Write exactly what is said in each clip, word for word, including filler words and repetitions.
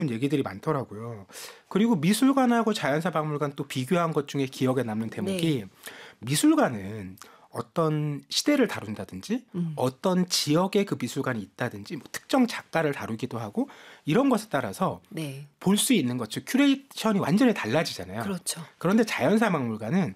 얘기들이 많더라고요. 그리고 미술관하고 자연사 박물관 또 비교한 것 중에 기억에 남는 대목이 네. 미술관은 어떤 시대를 다룬다든지 음. 어떤 지역에 그 미술관이 있다든지 뭐 특정 작가를 다루기도 하고 이런 것에 따라서 네. 볼 수 있는 것, 즉 큐레이션이 완전히 달라지잖아요. 그렇죠. 그런데 자연사 박물관은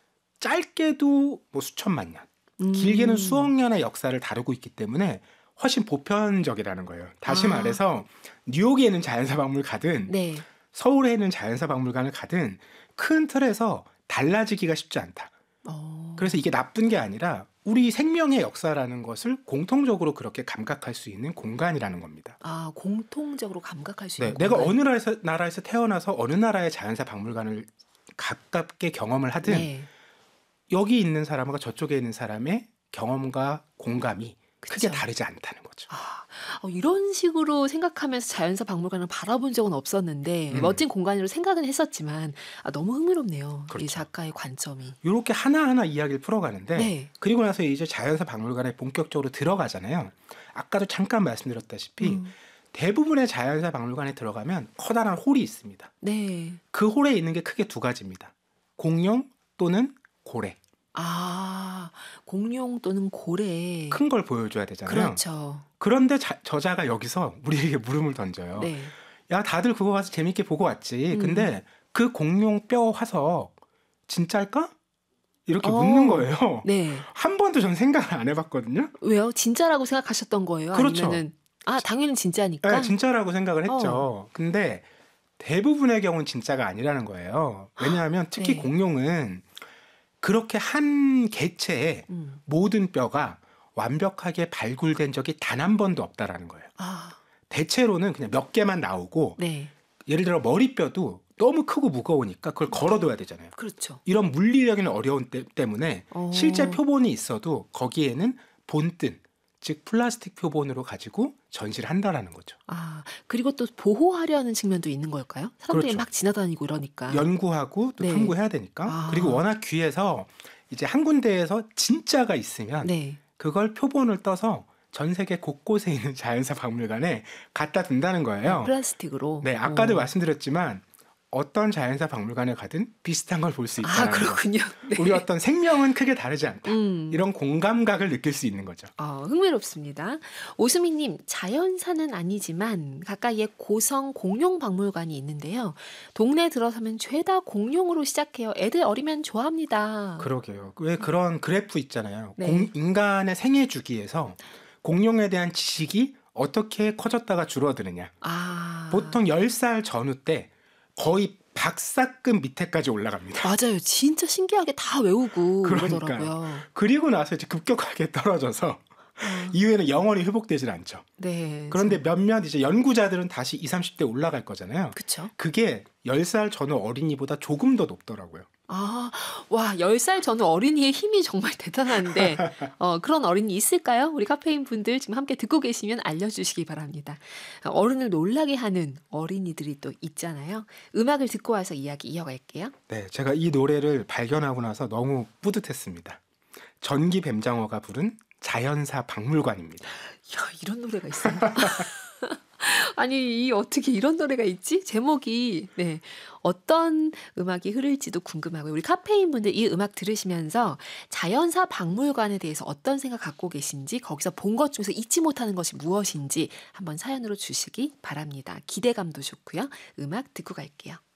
짧게도 뭐 수천만 년, 길게는 음. 수억 년의 역사를 다루고 있기 때문에 훨씬 보편적이라는 거예요. 다시 아. 말해서 뉴욕에 있는 자연사 박물 가든 네. 서울에 있는 자연사 박물관을 가든 큰 틀에서 달라지기가 쉽지 않다. 어. 그래서 이게 나쁜 게 아니라 우리 생명의 역사라는 것을 공통적으로 그렇게 감각할 수 있는 공간이라는 겁니다. 아, 공통적으로 감각할 수 네, 있는 내가 공간. 어느 나라에서, 나라에서 태어나서 어느 나라의 자연사 박물관을 가깝게 경험을 하든 네. 여기 있는 사람과 저쪽에 있는 사람의 경험과 공감이 크게 그쵸. 다르지 않다는 거죠. 아, 어, 이런 식으로 생각하면서 자연사 박물관을 바라본 적은 없었는데 음. 멋진 공간으로 생각은 했었지만 아, 너무 흥미롭네요. 이 그렇죠. 작가의 관점이. 이렇게 하나하나 이야기를 풀어가는데 네. 그리고 나서 이제 자연사 박물관에 본격적으로 들어가잖아요. 아까도 잠깐 말씀드렸다시피 음. 대부분의 자연사 박물관에 들어가면 커다란 홀이 있습니다. 네. 그 홀에 있는 게 크게 두 가지입니다. 공룡 또는 고래. 아, 공룡 또는 고래. 큰 걸 보여줘야 되잖아요. 그렇죠. 그런데 자- 저자가 여기서 우리에게 물음을 던져요. 네. 야, 다들 그거 가서 재밌게 보고 왔지. 음. 근데 그 공룡 뼈 화석 진짜일까? 이렇게 어. 묻는 거예요. 네. 한 번도 전 생각을 안 해봤거든요. 왜요? 진짜라고 생각하셨던 거예요? 그렇죠. 아니면은 아, 당연히 진짜니까. 네, 진짜라고 생각을 했죠. 어. 근데 대부분의 경우는 진짜가 아니라는 거예요. 왜냐하면 특히 네. 공룡은 그렇게 한 개체의 음. 모든 뼈가 완벽하게 발굴된 적이 단 한 번도 없다라는 거예요. 아, 대체로는 그냥 몇 개만 나오고 네. 예를 들어 머리뼈도 너무 크고 무거우니까 그걸 걸어둬야 되잖아요. 그렇죠. 이런 물리적인 어려움 때, 때문에 어. 실제 표본이 있어도 거기에는 본뜬, 즉 플라스틱 표본으로 가지고 전시를 한다라는 거죠. 아, 그리고 또 보호하려는 측면도 있는 걸까요? 사람들이 그렇죠. 막 지나다니고 이러니까. 연구하고 또 네. 탐구해야 되니까. 아. 그리고 워낙 귀해서 이제 한 군데에서 진짜가 있으면 네. 그걸 표본을 떠서 전 세계 곳곳에 있는 자연사 박물관에 갖다 둔다는 거예요. 플라스틱으로. 네, 아까도 어. 말씀드렸지만 어떤 자연사 박물관에 가든 비슷한 걸 볼 수 아, 있다는 거. 그렇군요. 네. 우리 어떤 생명은 크게 다르지 않다. 음. 이런 공감각을 느낄 수 있는 거죠. 어, 흥미롭습니다. 오수미님, 자연사는 아니지만 가까이에 고성 공룡 박물관이 있는데요. 동네 들어서면 죄다 공룡으로 시작해요. 애들 어리면 좋아합니다. 그러게요. 왜 그런 그래프 있잖아요. 네. 공, 인간의 생애 주기에서 공룡에 대한 지식이 어떻게 커졌다가 줄어드느냐. 아, 보통 열 살 전후 때 거의 박사급 밑에까지 올라갑니다. 맞아요. 진짜 신기하게 다 외우고 그러니까요. 그러더라고요. 그리고 나서 이제 급격하게 떨어져서 어, 이후에는 영원히 회복되질 않죠. 네. 그런데 몇몇 이제 연구자들은 다시 이십, 삼십 대 올라갈 거잖아요. 그쵸? 그게 열 살 전후 어린이보다 조금 더 높더라고요. 아, 와, 열 살 전후 어린이의 힘이 정말 대단한데, 어, 그런 어린이 있을까요? 우리 카페인 분들 지금 함께 듣고 계시면 알려주시기 바랍니다. 어른을 놀라게 하는 어린이들이 또 있잖아요. 음악을 듣고 와서 이야기 이어갈게요. 네, 제가 이 노래를 발견하고 나서 너무 뿌듯했습니다. 전기 뱀장어가 부른 자연사 박물관입니다. 이야, 이런 노래가 있어요. 아니, 이 어떻게 이런 노래가 있지? 제목이 네 어떤 음악이 흐를지도 궁금하고요. 우리 카페인 분들 이 음악 들으시면서 자연사 박물관에 대해서 어떤 생각 갖고 계신지 거기서 본 것 중에서 잊지 못하는 것이 무엇인지 한번 사연으로 주시기 바랍니다. 기대감도 좋고요. 음악 듣고 갈게요.